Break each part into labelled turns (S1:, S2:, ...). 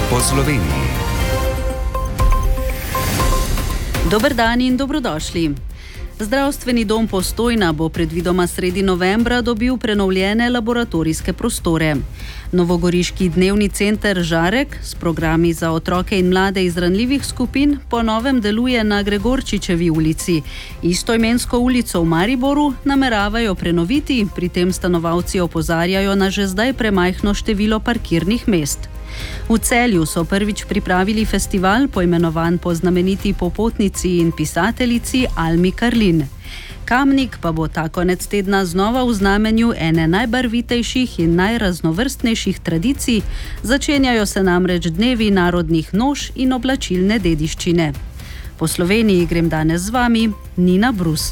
S1: po Sloveniji.
S2: Dober dan in dobrodošli. Zdravstveni dom Postojna bo predvidoma sredi novembra dobil prenovljene laboratorijske prostore. Novogoriški dnevni center Žarek s programi za otroke in mlade iz ranljivih skupin po novem deluje na Gregorčičevi ulici. Istoimensko ulico v Mariboru nameravajo prenoviti, pri tem stanovalci opozarjajo na že zdaj premajhno število parkirnih mest. V Celju so prvič pripravili festival, poimenovan po znameniti popotnici in pisateljici Almi Karlin. Kamnik pa bo ta konec tedna znova v znamenju ene najbarvitejših in najraznovrstnejših tradicij, začenjajo se namreč dnevi narodnih noš in oblačilne dediščine. Po Sloveniji grem danes z vami, Nina Brus.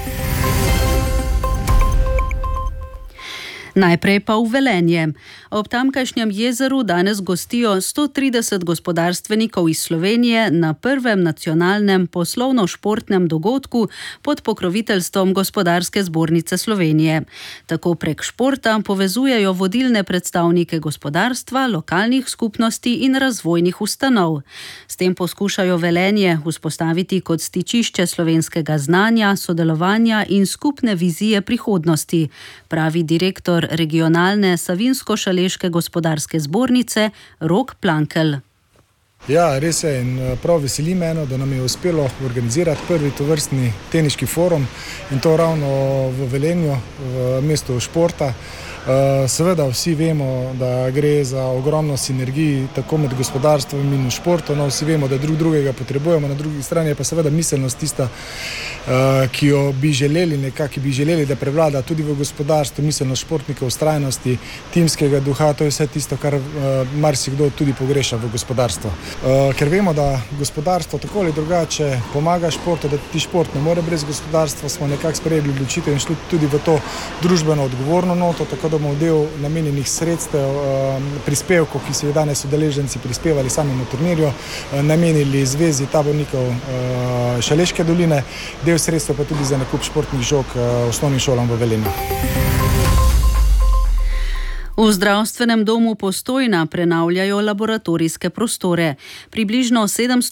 S2: Najprej pa v Velenje. Ob tamkajšnjem jezeru danes gostijo 130 gospodarstvenikov iz Slovenije na prvem nacionalnem poslovno-športnem dogodku pod pokroviteljstvom Gospodarske zbornice Slovenije. Tako prek športa povezujejo vodilne predstavnike gospodarstva, lokalnih skupnosti in razvojnih ustanov. S tem poskušajo Velenje vzpostaviti kot stičišče slovenskega znanja, sodelovanja in skupne vizije prihodnosti, pravi direktor regionalne Savinjsko-Šaleške gospodarske zbornice Rok Plankelj.
S3: Ja, res je in prav veseli me, da nam je uspelo organizirati prvi tovrstni teniški forum in to ravno v Velenju, v mestu športa. Seveda vsi vemo, da gre za ogromno sinergij tako med gospodarstvom in športom, no, vsi vemo, da drug drugega potrebujemo, na drugi strani je pa seveda miselnost tista, ki jo bi želeli, da prevlada tudi v gospodarstvu, miselnost športnikov, vztrajnosti, timskega duha, to je vse tisto, kar marsikdo tudi pogreša v gospodarstvu. Ker vemo, da gospodarstvo tako ali drugače pomaga športu, da ti šport ne more brez gospodarstva, smo nekako sprejeli odločitev in šli tudi v to družbeno odgovorno noto, tako da bomo del namenjenih sredstev, prispevkov, ki so jih danes udeleženci prispevali samemu turnirju, namenili Zvezi tabornikov Šaleške doline, del sredstev pa tudi za nakup športnih žog osnovnim šolam v Velenju.
S2: V zdravstvenem domu Postojna prenavljajo laboratorijske prostore. Približno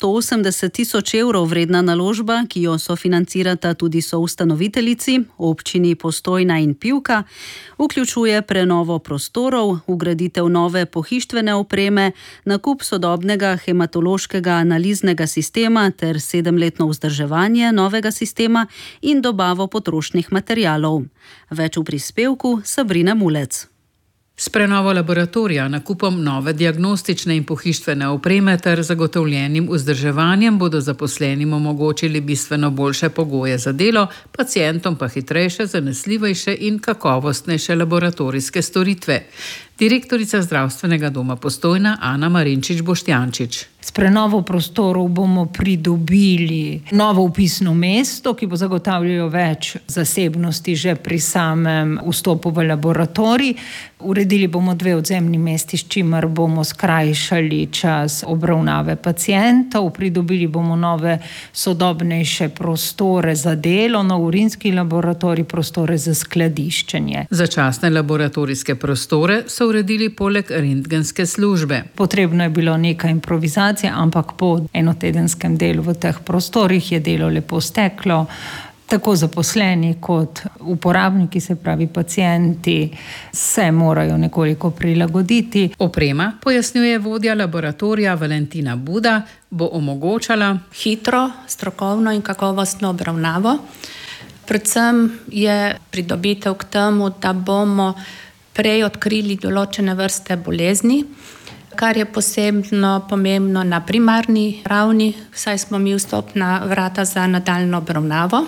S2: 780 000 evrov vredna naložba, ki jo sofinancirata tudi soustanoviteljici, občini Postojna in Pivka, vključuje prenovo prostorov, vgraditev nove pohištvene opreme, nakup sodobnega hematološkega analiznega sistema ter 7-letno vzdrževanje novega sistema in dobavo potrošnih materialov. Več v prispevku Sabrina Mulec.
S4: S prenovo laboratorija, nakupom nove diagnostične in pohištvene opreme ter zagotovljenim vzdrževanjem bodo zaposlenim omogočili bistveno boljše pogoje za delo, pacientom pa hitrejše, zanesljivejše in kakovostnejše laboratorijske storitve. Direktorica zdravstvenega doma Postojna Ana Marinčič-Boštjančič.
S5: S prenovo prostorov bomo pridobili novo vpisno mesto, ki bo zagotavljalo več zasebnosti že pri samem vstopu v laboratorij. Uredili bomo 2 odzemni mesti, s čimer bomo skrajšali čas obravnave pacientov. Pridobili bomo nove sodobnejše prostore za delo, nov urinski laboratorij, prostore za skladiščenje.
S4: Začasne laboratorijske prostore so uredili poleg rentgenske službe.
S5: Potrebno je bilo nekaj improvizacije, ampak po enotedenskem delu v teh prostorih je delo lepo steklo. Tako zaposleni kot uporabniki, se pravi pacienti, se morajo nekoliko prilagoditi.
S4: Oprema, pojasnjuje vodja laboratorija Valentina Buda, bo omogočala
S6: hitro, strokovno in kakovostno obravnavo. Predvsem je pridobitev k temu, da bomo prej odkrili določene vrste bolezni, kar je posebno pomembno na primarni ravni, saj smo mi vstopna vrata za nadaljnjo obravnavo.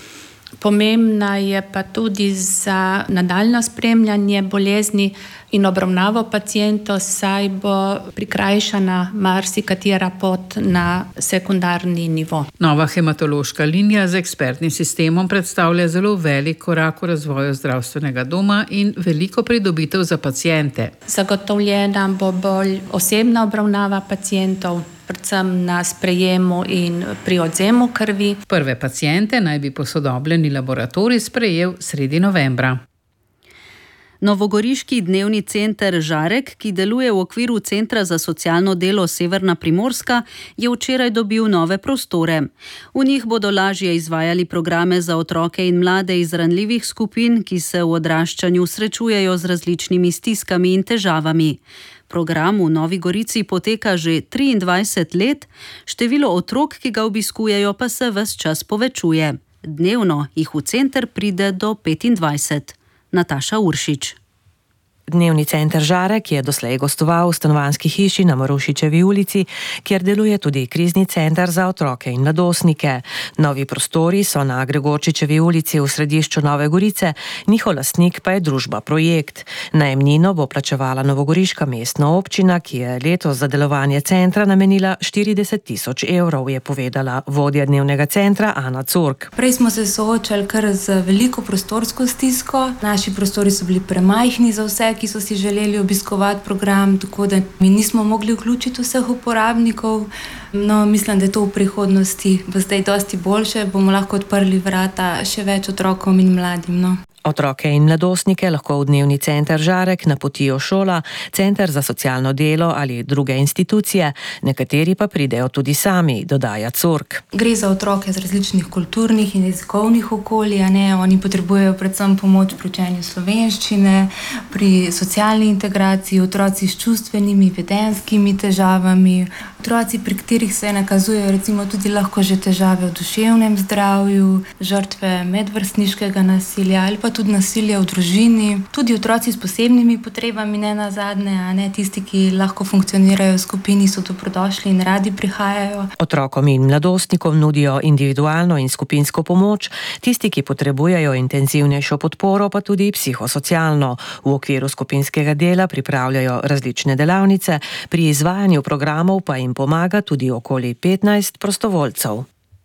S6: Pomembna je pa tudi za nadaljno spremljanje bolezni in obravnavo pacientov, saj bo prikrajšana marsikatera pot na sekundarni nivo.
S4: Nova hematološka linija z ekspertnim sistemom predstavlja zelo velik korak v razvoju zdravstvenega doma in veliko pridobitev za paciente.
S6: Zagotovljena bo bolj osebna obravnava pacientov, predvsem na sprejemu in pri odzemu krvi.
S4: Prve paciente naj bi posodobljeni laboratorij sprejel sredi novembra.
S2: Novogoriški dnevni center Žarek, ki deluje v okviru Centra za socialno delo Severna Primorska, je včeraj dobil nove prostore. V njih bodo lažje izvajali programe za otroke in mlade iz ranljivih skupin, ki se v odraščanju srečujejo z različnimi stiskami in težavami. Program v Novi Gorici poteka že 23 let, število otrok, ki ga obiskujejo, pa se ves čas povečuje. Dnevno jih v center pride do 25. Nataša Uršič.
S1: Dnevni center Žarek je doslej gostoval v stanovanjski hiši na Marušičevi ulici, kjer deluje tudi krizni center za otroke in mladostnike. Novi prostori so na Gregorčičevi ulici v središču Nove Gorice, njihov lastnik pa je družba Projekt. Najemnino bo plačevala novogoriška mestna občina, ki je letos za delovanje centra namenila 40 000 evrov, je povedala vodja dnevnega centra Ana Curk.
S7: Prej smo se soočali kar z veliko prostorsko stisko. Naši prostori so bili premajhni za vse, ki so si želeli obiskovati program, tako da mi nismo mogli vključiti vseh uporabnikov. No, mislim, da je to v prihodnosti zdaj dosti boljše, bomo lahko odprli vrata še več otrokom in mladim. No.
S1: Otroke in mladostnike lahko v dnevni center Žarek napotijo šola, center za socialno delo ali druge institucije, nekateri pa pridejo tudi sami, dodaja Curk.
S7: Gre za otroke z različnih kulturnih in jezikovnih okolij, oni potrebujejo predvsem pomoč pri učenju slovenščine, pri socialni integraciji, otroci s čustvenimi, vedenskimi težavami, otroci, pri katerih se nakazujejo recimo tudi lahko že težave v duševnem zdravju, žrtve medvrstniškega nasilja ali pa tudi nasilja v družini, tudi otroci s posebnimi potrebami, ne nazadnje, tisti, ki lahko funkcionirajo v skupini, so dobrodošli in radi prihajajo.
S1: Otrokom in mladostnikom nudijo individualno in skupinsko pomoč, tisti, ki potrebujejo intenzivnejšo podporo, pa tudi psihosocialno. V okviru skupinskega dela pripravljajo različne delavnice, pri izvajanju programov pa jim pomaga tudi okoli 15 prostovoljcev.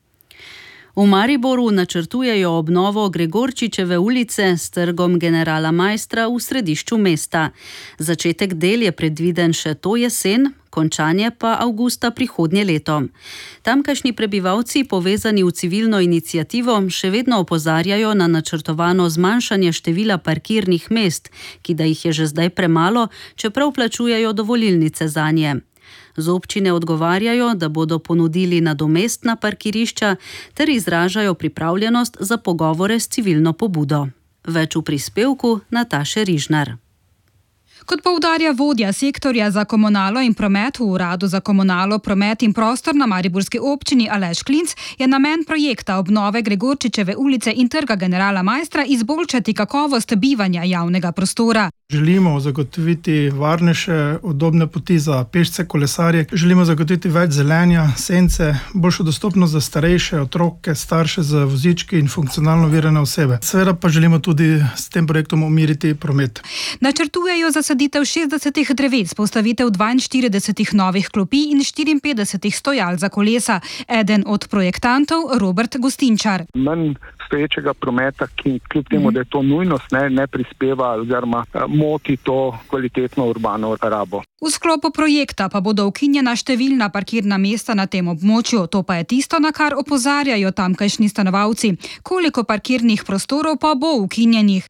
S2: V Mariboru načrtujejo obnovo Gregorčičeve ulice s trgom Generala Maistra v središču mesta. Začetek del je predviden še to jesen, končanje pa avgusta prihodnje leto. Tamkajšnji prebivalci, povezani v civilno iniciativo, še vedno opozarjajo na načrtovano zmanjšanje števila parkirnih mest, ki da jih je že zdaj premalo, čeprav plačujejo dovolilnice zanje. Z občine odgovarjajo, da bodo ponudili nadomestna parkirišča ter izražajo pripravljenost za pogovore s civilno pobudo. Več v prispevku Nataše Rižnar.
S8: Kot poudarja vodja sektorja za komunalo in promet v Uradu za komunalo, promet in prostor na mariborski občini Aleš Klinc, je namen projekta obnove Gregorčičeve ulice in trga Generala Maistra izboljšati kakovost bivanja javnega prostora.
S9: Želimo zagotoviti varnejše, udobne poti za pešce, kolesarje. Želimo zagotoviti več zelenja, sence, boljšo dostopnost za starejše, otroke, starše z vozički in funkcionalno ovirane osebe. Seveda pa želimo tudi s tem projektom umiriti promet.
S8: Načrtujejo zasaditev 60 dreves, postavitev 42 novih klopi in 54 stojal za kolesa. Eden od projektantov, Robert Gostinčar.
S10: Manj stoječega prometa, ki kljub temu, da je to nujnost, ne prispeva oziroma moti to kvalitetno urbano rabo.
S8: V sklopu projekta pa bodo ukinjena številna parkirna mesta na tem območju. To pa je tisto, na kar opozarjajo tamkajšnji stanovalci. Koliko parkirnih prostorov pa bo ukinjenih?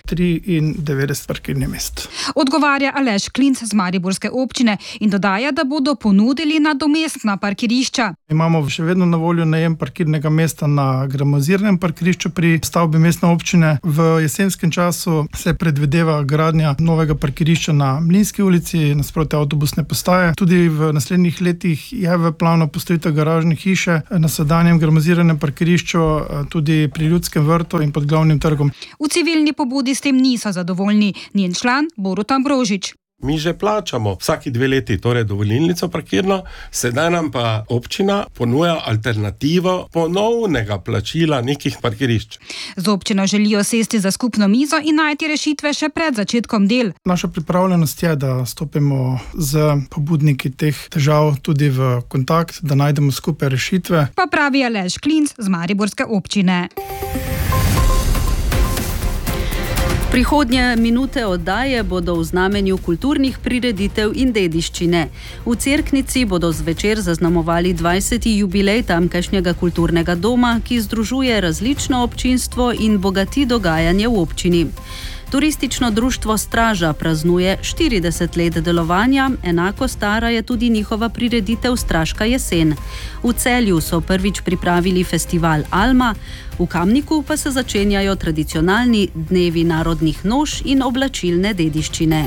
S9: 93 parkirnih mest.
S8: Odgovarja Aleš Klinc z mariborske občine in dodaja, da bodo ponudili nadomestna parkirišča.
S9: Imamo še vedno na voljo najem parkirnega mesta na gramoziranem parkirišču pri stavbi mestne občine. V jesenskem času se predvideva gradnja novega parkirišča na Mlinski ulici, nasproti avtobusne postaje. Tudi v naslednjih letih je v planu postavitev garažne hiše na sedanjem gramoziranem parkirišču, tudi pri Ljudskem vrtu in pod Glavnim trgom.
S8: V civilni pobudi s tem niso zadovoljni. Njen član Borut Ambrožič.
S11: Mi že plačamo vsaki 2 leti, torej dovolilnico parkirno, sedaj nam pa občina ponuja alternativo ponovnega plačila nekih parkirišč.
S8: Z občino želijo sesti za skupno mizo in najti rešitve še pred začetkom del.
S9: Naša pripravljenost je, da stopimo z pobudniki teh težav tudi v kontakt, da najdemo skupaj rešitve.
S8: Pa pravi Aleš Klinc z mariborske občine.
S2: Prihodnje minute oddaje bodo v znamenju kulturnih prireditev in dediščine. V Cerknici bodo zvečer zaznamovali 20. jubilej tamkajšnjega kulturnega doma, ki združuje različno občinstvo in bogati dogajanje v občini. Turistično društvo Straža praznuje 40 let delovanja, enako stara je tudi njihova prireditev Straška jesen. V Celju so prvič pripravili festival Alma, v Kamniku pa se začenjajo tradicionalni dnevi narodnih noš in oblačilne dediščine.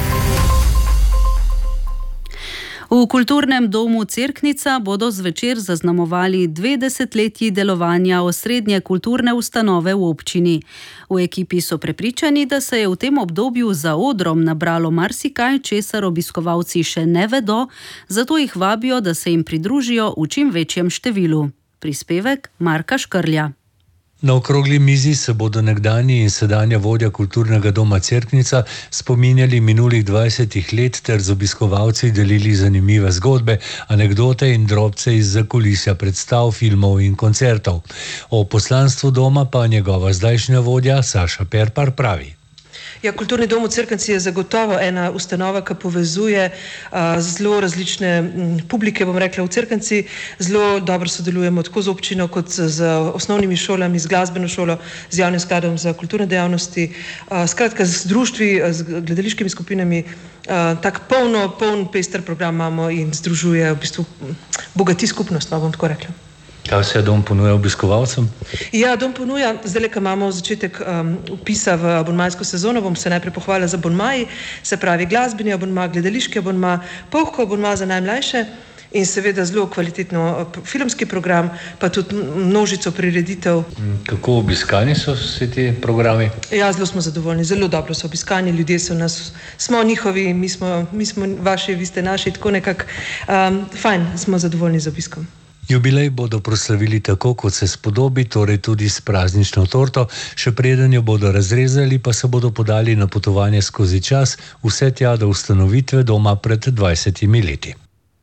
S2: V kulturnem domu Cerknica bodo zvečer zaznamovali 20 letji delovanja osrednje kulturne ustanove v občini. V ekipi so prepričani, da se je v tem obdobju za odrom nabralo marsikaj, česar obiskovalci še ne vedo, zato jih vabijo, da se jim pridružijo v čim večjem številu. Prispevek Marka Škrlja.
S12: Na okrogli mizi se bodo nekdanji in sedanja vodja kulturnega doma Cerknica spominjali minulih 20 let ter z obiskovalci delili zanimive zgodbe, anekdote in drobce iz zakulisja predstav, filmov in koncertov. O poslanstvu doma pa njegova zdajšnja vodja Saša Perpar pravi.
S13: Ja, Kulturni dom v Cerknici je zagotovo ena ustanova, ki povezuje zelo različne publike, bom rekla, v Cerknici. Zelo dobro sodelujemo tako z občino kot z osnovnimi šolami, z glasbeno šolo, z javnim skladom za kulturne dejavnosti, skratka z društvi, z gledališkimi skupinami. Tak poln pester program imamo in združuje v bistvu bogati skupnost, bom tako rekla.
S12: Kaj se dom ponuja obiskovalcem?
S13: Ja, dom ponuja, zdaj, ko imamo začetek vpisa v abonmajsko sezono, bom se najprej pohvalila z abonmaji, se pravi glasbeni abonma, gledališki abonma, polhko abonma za najmlajše in seveda zelo kvalitetno filmski program, pa tudi množico prireditev.
S12: Kako obiskani so vsi ti programi?
S13: Ja, zelo smo zadovoljni, zelo dobro so obiskani, ljudje so nas, smo njihovi, mi smo vaši, vi ste naši, tako nekako fajn, smo zadovoljni z obiskom.
S12: Jubilej bodo proslavili tako, kot se spodobi, torej tudi s praznično torto, še preden jo bodo razrezali, pa se bodo podali na potovanje skozi čas, vse tja do ustanovitve doma pred 20 leti.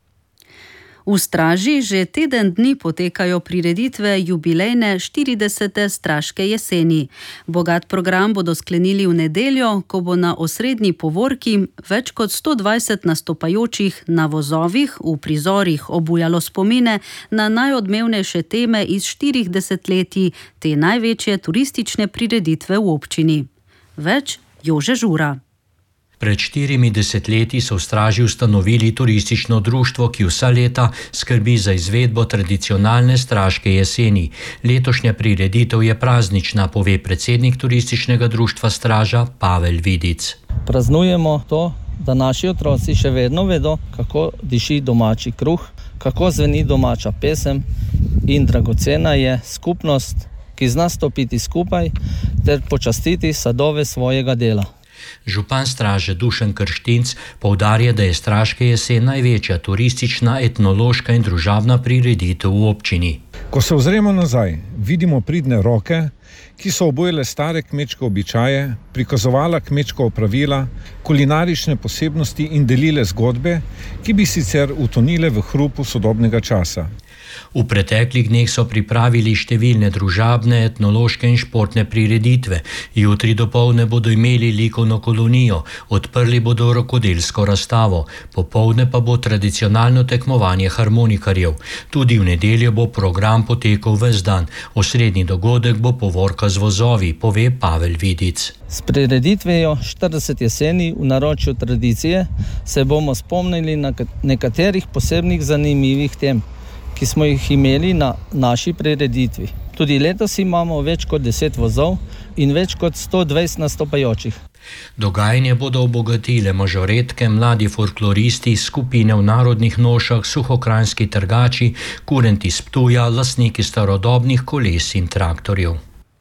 S2: V Straži že teden dni potekajo prireditve jubilejne 40. Straške jeseni. Bogat program bodo sklenili v nedeljo, ko bo na osrednji povorki več kot 120 nastopajočih na vozovih v prizorih obujalo spomine na najodmevnejše teme iz 4 desetletij te največje turistične prireditve v občini. Več Jože Žura.
S14: Pred 4 desetletji so v Straži ustanovili turistično društvo, ki vsa leta skrbi za izvedbo tradicionalne straške jeseni. Letošnja prireditev je praznična, pove predsednik turističnega društva Straža Pavel Vidic.
S15: Praznujemo to, da naši otroci še vedno vedo, kako diši domači kruh, kako zveni domača pesem in dragocena je skupnost, ki zna stopiti skupaj ter počastiti sadove svojega dela.
S14: Župan Straže Dušan Krštinc poudarja, da je Straška jesen največja turistična, etnološka in družabna prireditev v občini.
S16: Ko se ozremo nazaj, vidimo pridne roke, ki so obujale stare kmečke običaje, prikazovala kmečka opravila, kulinarične posebnosti in delile zgodbe, ki bi sicer utonile v hrupu sodobnega časa.
S14: V preteklih dneh so pripravili številne družabne, etnološke in športne prireditve. Jutri dopoldne bodo imeli likovno kolonijo, odprli bodo rokodelsko razstavo, popoldne pa bo tradicionalno tekmovanje harmonikarjev. Tudi v nedeljo bo program potekal ves dan. Osrednji dogodek bo povorka z vozovi, pove Pavel Vidic.
S15: S prireditvijo 40 jeseni v naročju tradicije se bomo spomnili na nekaterih posebnih zanimivih tem, ki smo jih imeli na naši prireditvi. Tudi letos imamo več kot 10 vozov in več kot 120 nastopajočih.
S14: Dogajanje bodo obogatile mažoretke, mladi folkloristi, skupine v narodnih nošah, suhokranjski trgači, kurenti s Ptuja, lastniki starodobnih koles in traktorjev.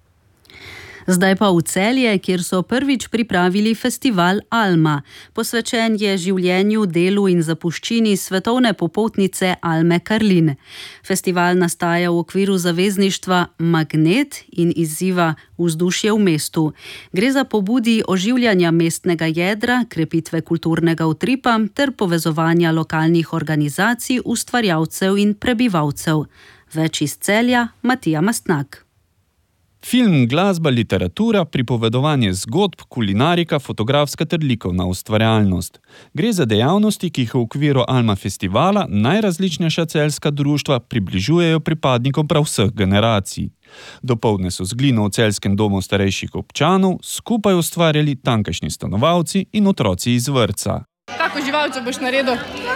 S2: Zdaj pa v Celje, kjer so prvič pripravili festival Alma. Posvečen je življenju, delu in zapuščini svetovne popotnice Alme Karlin. Festival nastaja v okviru zavezništva Magnet in izziva Vzdušje v mestu. Gre za pobudi oživljanja mestnega jedra, krepitve kulturnega utripa ter povezovanja lokalnih organizacij, ustvarjalcev in prebivalcev. Več iz Celja, Matija Mastnak.
S17: Film, glasba, literatura, pripovedovanje zgodb, kulinarika, fotografska ter likovna ustvarjalnost. Gre za dejavnosti, ki jih v okviru Alma festivala najrazličnejša celjska društva približujejo pripadnikom prav vseh generacij. Dopoldne so z glino v celjskem domu starejših občanov skupaj ustvarjali tamkajšnji stanovalci in otroci iz vrtca.
S18: Kako živalce boš naredil?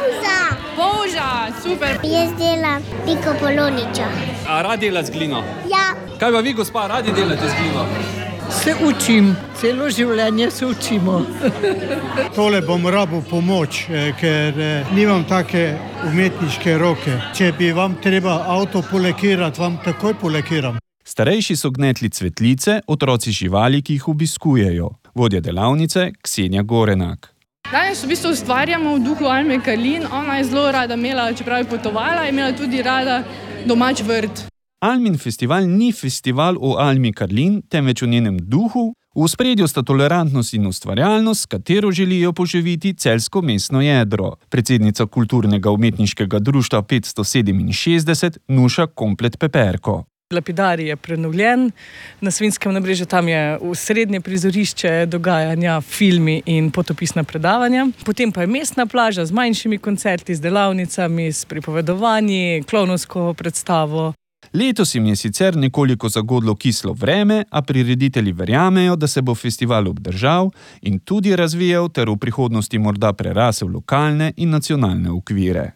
S18: Polža, super.
S19: Jaz delam piko poloniča.
S20: A radi dela z glino?
S19: Ja.
S20: Kaj pa vi, gospa, radi delate z glino?
S21: Se učim, celo življenje se učimo.
S22: Tole bom rabil pomoč, ker nimam take umetniške roke. Če bi vam treba avto polekirati, vam takoj polekiram.
S17: Starejši so gnetli cvetlice, otroci živali, ki jih obiskujejo. Vodja delavnice Ksenija Gorenak.
S18: Danes v bistvu ustvarjamo v duhu Alme Karlin. Ona je zelo rada imela, čeprav je potovala, je imela tudi rada domač vrt.
S17: Almin festival ni festival o Almi Karlin, temveč o njenem duhu. V ospredju sta tolerantnost in ustvarjalnost, s katero želijo poživiti celjsko mestno jedro. Predsednica kulturnega umetniškega društva 567 Nuša Komplet Peperko.
S23: Lapidarij je prenovljen, na Svinjskem nabrežju tam je v srednje prizorišče dogajanja, filmi in potopisna predavanja. Potem pa je mestna plaža z manjšimi koncerti, z delavnicami, s pripovedovanji, klovnovsko predstavo.
S17: Letos jim je sicer nekoliko zagodlo kislo vreme, a prireditelji verjamejo, da se bo festival obdržal in tudi razvijal ter v prihodnosti morda prerasel lokalne in nacionalne okvire.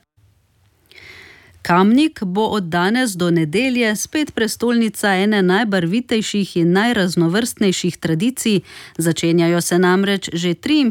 S2: Kamnik bo od danes do nedelje spet prestolnica ene najbarvitejših in najraznovrstnejših tradicij. Začenjajo se namreč že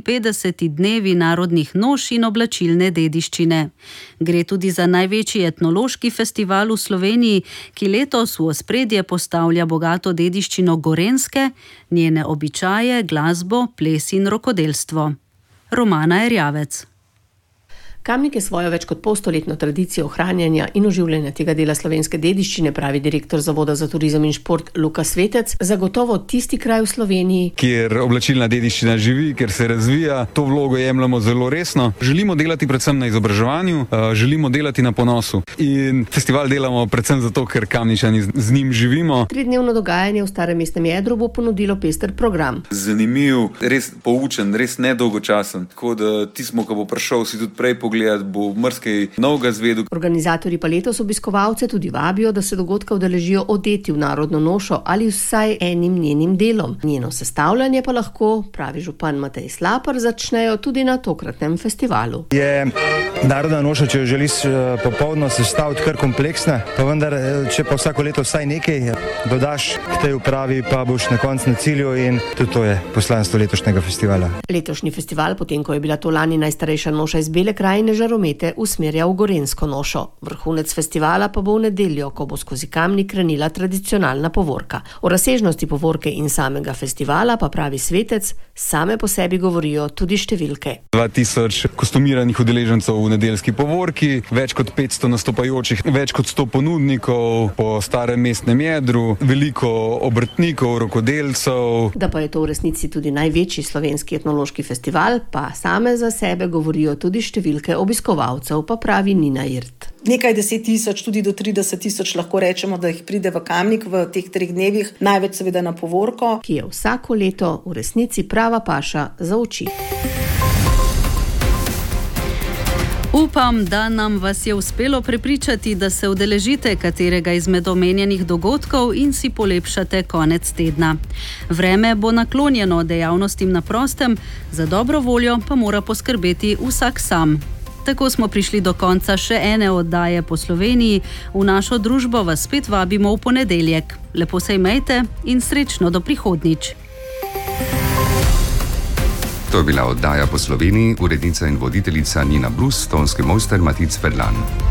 S2: 53. dnevi narodnih noš in oblačilne dediščine. Gre tudi za največji etnološki festival v Sloveniji, ki letos v ospredje postavlja bogato dediščino Gorenjske, njene običaje, glasbo, ples in rokodelstvo. Romana Erjavec.
S24: Kamnik je svojo več kot polstoletno tradicijo ohranjanja in oživljanja tega dela slovenske dediščine, pravi direktor Zavoda za turizem in šport Luka Svetec, zagotovo tisti kraj v Sloveniji,
S25: kjer oblačilna dediščina živi, kjer se razvija. To vlogo jemljemo zelo resno. Želimo delati predvsem na izobraževanju, želimo delati na ponosu. In festival delamo predvsem zato, ker Kamničani z njim živimo.
S24: 3-dnevno dogajanje v starem mestnem jedru bo ponudilo pester program.
S26: Zanimiv, res poučen, res nedolgočasen. Tako da tismo, ko bo prišel, si tudi prej pogledati, bo marsikaj novega zvedel.
S24: Organizatorji pa letos obiskovalce tudi vabijo, da se dogodka udeležijo odeti v narodno nošo ali vsaj enim njenim delom. Njeno sestavljanje pa lahko, pravi župan Matej Slapar, začnejo tudi na tokratnem festivalu.
S27: Je narodna noša, če jo želiš popolno sestaviti, kar kompleksna, pa vendar, če pa vsako leto vsaj nekaj dodaš k tej upravi, pa boš na koncu na cilju in tudi to je poslanstvo letošnjega festivala.
S24: Letošnji festival, potem ko je bila to lani najstarejša noša iz Bele krajine žaromete, usmerja v gorenjsko nošo. Vrhunec festivala pa bo v nedeljo, ko bo skozi Kamnik krenila tradicionalna povorka. O razsežnosti povorke in samega festivala pa pravi Svetec, same po sebi govorijo tudi številke.
S25: 2000 kostumiranih udeležencev v nedeljski povorki, več kot 500 nastopajočih, več kot 100 ponudnikov po starem mestnem jedru, veliko obrtnikov, rokodelcev.
S24: Da pa je to v resnici tudi največji slovenski etnološki festival, pa same za sebe govorijo tudi številke obiskovalcev, pa pravi Nina Irt.
S28: Nekaj 10 tisoč, tudi do 30 tisoč lahko rečemo, da jih pride v Kamnik v teh 3 dnevih, največ seveda na povorko,
S24: ki je vsako leto v resnici prava paša za oči.
S2: Upam, da nam vas je uspelo prepričati, da se udeležite katerega izmed omenjenih dogodkov in si polepšate konec tedna. Vreme bo naklonjeno dejavnostim na prostem, za dobro voljo pa mora poskrbeti vsak sam. Tako smo prišli do konca še ene oddaje po Sloveniji. V našo družbo vas spet vabimo v ponedeljek. Lepo se imejte in srečno do prihodnjič.
S29: To je bila oddaja po Sloveniji, urednica in voditeljica Nina Brus, tonski mojster Matic Fedlan.